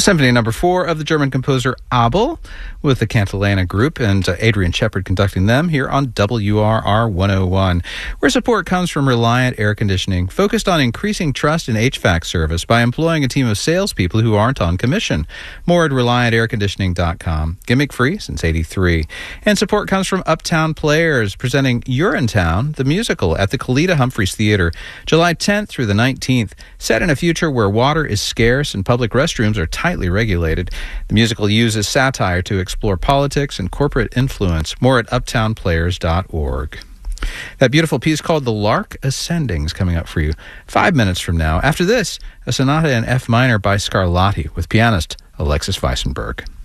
Symphony number 4 of the German composer Abel with the Cantilena Group and Adrian Shepard conducting them here on WRR 101, where support comes from Reliant Air Conditioning, focused on increasing trust in HVAC service by employing a team of salespeople who aren't on commission. More at ReliantAirConditioning.com. Gimmick free since '83. And support comes from Uptown Players, presenting Urinetown, the musical at the Kalita Humphreys Theater, July 10th through the 19th, set in a future where water is scarce and public restrooms are tightly regulated. The musical uses satire to explore politics and corporate influence. More at uptownplayers.org. That beautiful piece called The Lark Ascending is coming up for you 5 minutes from now. After this, a sonata in F minor by Scarlatti with pianist Alexis Weissenberg.